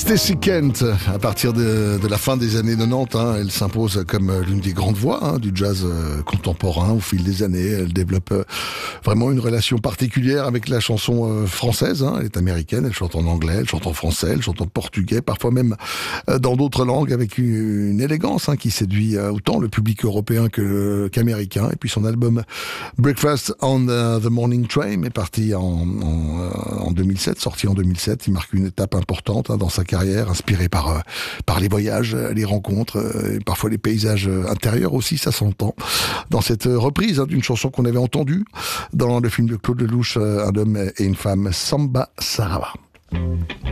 Stacey Kent, à partir de la fin des années 90, elle s'impose comme l'une des grandes voix du jazz contemporain. Au fil des années, elle développe vraiment une relation particulière avec la chanson française. Elle est américaine, elle chante en anglais, elle chante en français, elle chante en portugais, parfois même dans d'autres langues, avec une élégance qui séduit autant le public européen qu'américain. Et puis son album Breakfast on the Morning Train est parti en 2007, sorti en 2007. Il marque une étape importante dans sa carrière, inspirée par les voyages, les rencontres, et parfois les paysages intérieurs aussi, ça s'entend. Dans cette reprise d'une chanson qu'on avait entendue dans le film de Claude Lelouch, Un homme et une femme, Samba Saraba.